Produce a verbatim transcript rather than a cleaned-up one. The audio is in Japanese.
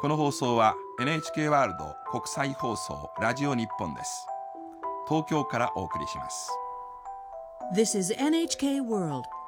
この放送は エヌエイチケー ワールド国際放送ラジオ日本です。東京からお送りします。 This is エヌエイチケー World